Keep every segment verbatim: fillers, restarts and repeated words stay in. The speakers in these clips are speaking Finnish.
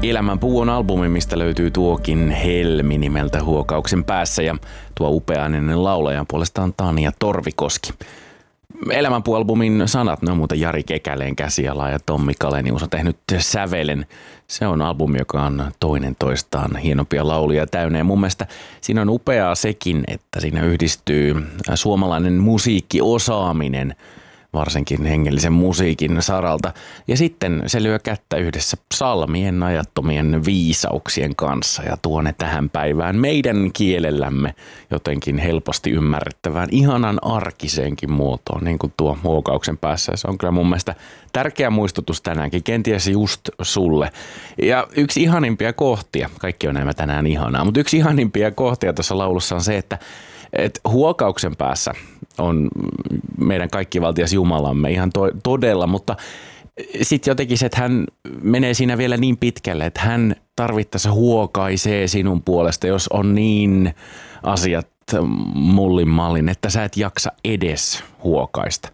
Elämän puu on albumi, mistä löytyy tuokin Helmi nimeltä Huokauksen päässä ja tuo upeainen laulaja puolestaan Tania Torvikoski. Elämän puu-albumin sanat, ne on muuten Jari Kekäleen käsiala ja Tommi Kalenius on tehnyt sävelen. Se on albumi, joka on toinen toistaan hienompia lauluja täynnä ja mun mielestä siinä on upeaa sekin, että siinä yhdistyy suomalainen musiikkiosaaminen, varsinkin hengellisen musiikin saralta. Ja sitten se lyö kättä yhdessä psalmien ajattomien viisauksien kanssa ja tuo ne tähän päivään meidän kielellämme jotenkin helposti ymmärrettävään, ihanan arkiseenkin muotoon, niin kuin tuo Huokauksen päässä. Se on kyllä mun mielestä tärkeä muistutus tänäänkin, kenties just sulle. Ja yksi ihanimpia kohtia, kaikki on nämä tänään ihanaa, mutta yksi ihanimpia kohtia tuossa laulussa on se, että Et huokauksen päässä on meidän kaikkivaltias Jumalamme ihan to- todella, mutta sitten jotenkin se, että hän menee siinä vielä niin pitkälle, että hän tarvittaessa huokaisee sinun puolesta, jos on niin asiat mullin mallin, että sä et jaksa edes huokaista.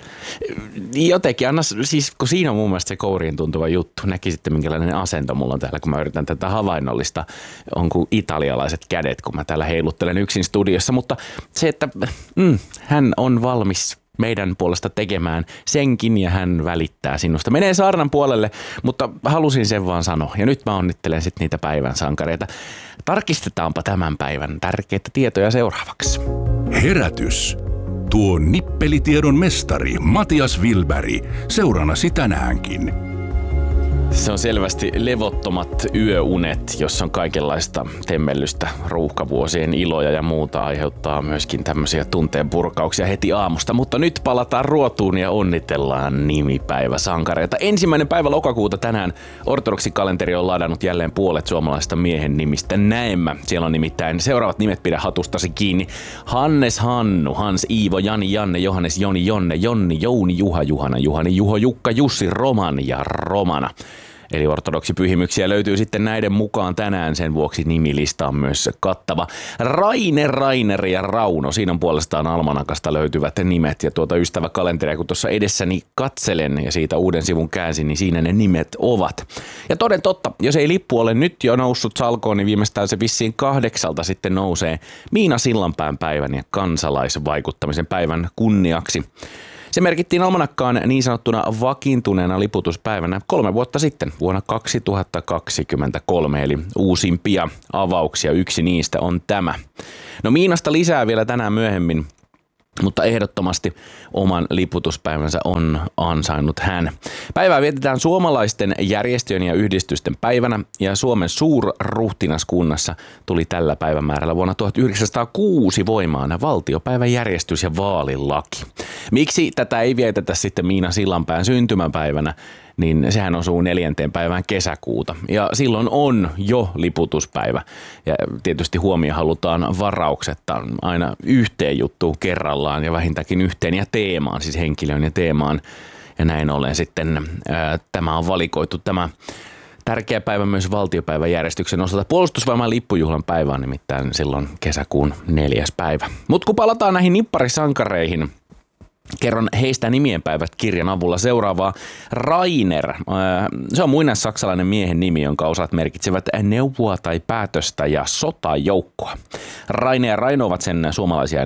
Jotenkin anna, siis kun siinä on mun mielestä se kouriin tuntuva juttu, näki sitten minkälainen asento mulla on täällä, kun mä yritän tätä havainnollista, on kuin italialaiset kädet, kun mä täällä heiluttelen yksin studiossa, mutta se, että mm, hän on valmis meidän puolesta tekemään senkin ja hän välittää sinusta. Menee saarnan puolelle, mutta halusin sen vaan sanoa. Ja nyt mä onnittelen sitten niitä päivän sankareita. Tarkistetaanpa tämän päivän tärkeitä tietoja seuraavaksi. Herätys. Tuo nippelitiedon mestari Matias Wilberg seurannasi tänäänkin. Se on selvästi levottomat yöunet, jossa on kaikenlaista temmellystä, ruuhkavuosien iloja ja muuta aiheuttaa myöskin tämmöisiä tunteen purkauksia heti aamusta. Mutta nyt palataan ruotuun ja onnitellaan nimipäiväsankareita. Ensimmäinen päivä lokakuuta tänään ortodoksikalenteri on ladannut jälleen puolet suomalaisista miehen nimistä näemmä. Siellä on nimittäin seuraavat nimet, pidä hatustasi kiinni. Hannes Hannu, Hans Iivo, Jani Janne, Johannes Joni Jonne, Jonni Jouni, Juha Juhana, Juhani Juho, Jukka Jussi, Roman ja Romana. Eli ortodoksipyhimyksiä löytyy sitten näiden mukaan tänään, sen vuoksi nimilista on myös kattava. Raine, Rainer ja Rauno, siinä on puolestaan almanakasta löytyvät nimet ja tuota ystäväkalenteria, kun tuossa edessäni katselen ja siitä uuden sivun käänsin, niin siinä ne nimet ovat. Ja toden totta, jos ei lippu ole nyt jo noussut salkoon, niin viimeistään se vissiin kahdeksalta sitten nousee Miina Sillanpään päivän ja kansalaisvaikuttamisen päivän kunniaksi. Se merkittiin almanakkaan niin sanottuna vakiintuneena liputuspäivänä kolme vuotta sitten, vuonna kaksituhattakaksikymmentäkolme, eli uusimpia avauksia. Yksi niistä on tämä. No Miinasta lisää vielä tänään myöhemmin, mutta ehdottomasti oman liputuspäivänsä on ansainnut hän. Päivää vietetään suomalaisten järjestöjen ja yhdistysten päivänä ja Suomen suurruhtinaskunnassa tuli tällä päivämäärällä vuonna tuhatyhdeksänsataakuusi voimaan valtiopäivän järjestys- ja vaalilaki. Miksi tätä ei vietetä sitten Miina Sillanpään syntymäpäivänä? Niin sehän osuu neljänteen päivään kesäkuuta ja silloin on jo liputuspäivä. Ja tietysti huomio halutaan varauksetta aina yhteen juttuun kerrallaan ja vähintäänkin yhteen ja teemaan, siis henkilöön ja teemaan. Ja näin ollen sitten ää, tämä on valikoitu tämä tärkeä päivä myös valtiopäivän järjestyksen osalta. Puolustusvoiman lippujuhlan päivä on nimittäin silloin kesäkuun neljäs päivä. Mutta kun palataan näihin nipparisankareihin, kerron heistä nimienpäivät kirjan avulla seuraavaa. Rainer, se on muinaissaksalainen miehen nimi, jonka osat merkitsevät neuvoa tai päätöstä ja sotajoukkoa. Raine ja Raino ovat sen suomalaisia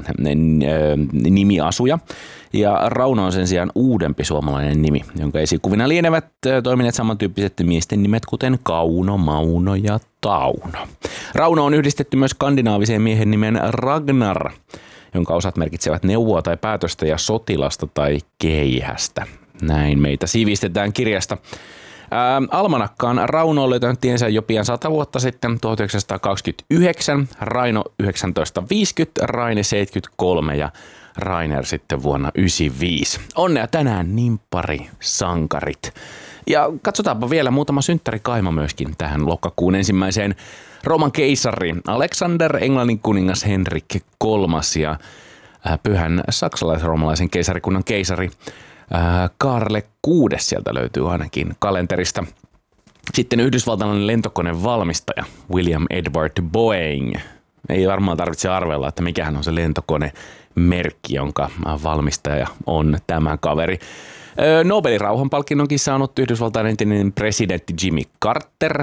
nimiasuja. Ja Rauno on sen sijaan uudempi suomalainen nimi, jonka esikuvina lienevät toimineet samantyyppiset miesten nimet, kuten Kauno, Mauno ja Tauno. Rauno on yhdistetty myös skandinaaviseen miehen nimen Ragnar, jonka osat merkitsevät neuvoa tai päätöstä ja sotilasta tai keihästä. Näin meitä sivistetään kirjasta. Ää, almanakkaan Rauno löytänyt tiensä jo pian sata vuotta sitten, tuhatyhdeksänsataakaksikymmentäyhdeksän, Raino yhdeksäntoistasataaviisikymmentä, Raine seitsemänkymmentäkolme ja Rainer sitten vuonna yhdeksänkymmentäviisi. Onnea tänään nimppari sankarit. Ja katsotaanpa vielä muutama synttärikaima myöskin tähän lokakuun ensimmäiseen. Rooman keisari Alexander, Englannin kuningas Henrik kolmas ja pyhän saksalais-roomalaisen keisarikunnan keisari Kaarle kuudes sieltä löytyy ainakin kalenterista. Sitten yhdysvaltalainen lentokonevalmistaja William Edward Boeing. Ei varmaan tarvitse arvella, että mikähän on se lentokonemerkki, jonka valmistaja on tämä kaveri. Nobelin rauhanpalkinnonkin saanut Yhdysvaltain entinen presidentti Jimmy Carter.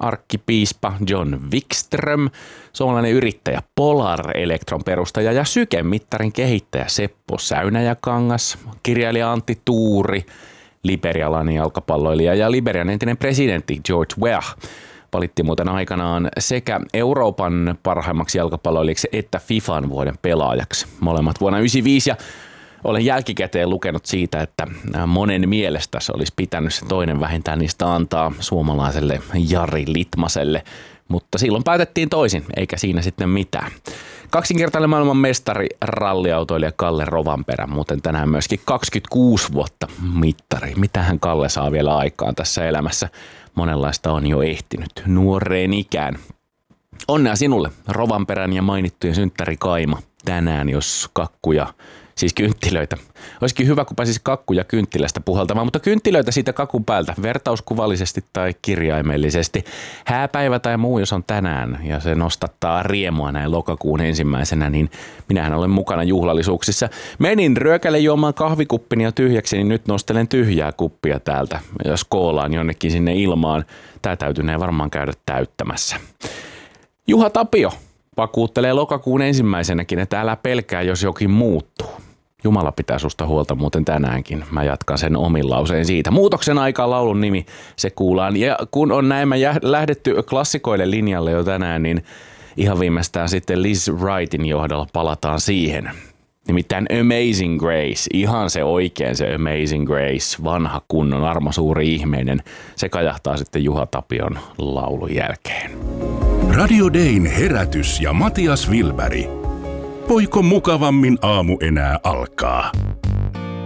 arkkipiispa John Wikström, suomalainen yrittäjä, Polar Electron perustaja ja Syke-mittarin kehittäjä Seppo Säynäjäkangas, kirjailija Antti Tuuri, liberialainen jalkapalloilija ja Liberian entinen presidentti George Weah valittiin muuten aikanaan sekä Euroopan parhaimmaksi jalkapalloilijaksi että FIFAn vuoden pelaajaksi. Molemmat vuonna yhdeksänkymmentäviisi ja olen jälkikäteen lukenut siitä, että monen mielestä se olisi pitänyt se toinen vähintään niistä antaa suomalaiselle Jari Litmaselle, mutta silloin päätettiin toisin, eikä siinä sitten mitään. Kaksinkertainen maailman mestari ralliautoilija Kalle Rovanperä, muuten tänään myöskin kaksikymmentäkuusi vuotta mittari. Mitähän Kalle saa vielä aikaan tässä elämässä? Monenlaista on jo ehtinyt nuoreen ikään. Onnea sinulle, Rovanperän ja mainittujen synttäri Kaima, tänään jos kakkuja, siis kynttilöitä. Olisikin hyvä, kun pääsisi kakkuja kynttilästä puhaltamaan, mutta kynttilöitä siitä kakun päältä, vertauskuvallisesti tai kirjaimellisesti. Hääpäivä tai muu, jos on tänään ja se nostattaa riemua näin lokakuun ensimmäisenä, niin minähän olen mukana juhlallisuuksissa. Menin ryökälle juomaan kahvikuppini ja tyhjäksi, niin nyt nostelen tyhjää kuppia täältä ja skoolaan jonnekin sinne ilmaan. Tää täytynee varmaan käydä täyttämässä. Juha Tapio vakuuttelee lokakuun ensimmäisenäkin, että älä pelkää, jos jokin muuttuu. Jumala pitää susta huolta muuten tänäänkin. Mä jatkan sen omin lauseen siitä. Muutoksen aikaa laulun nimi, se kuullaan. Ja kun on näin lähdetty klassikoille linjalle jo tänään, niin ihan viimeistään sitten Liz Wrightin johdolla palataan siihen. Nimittäin Amazing Grace, ihan se oikein se Amazing Grace, vanha kunnon armo suuri ihmeinen. Se kajahtaa sitten Juha Tapion laulun jälkeen. Radio Dayn herätys ja Matias Wilberg. Voiko mukavammin aamu enää alkaa?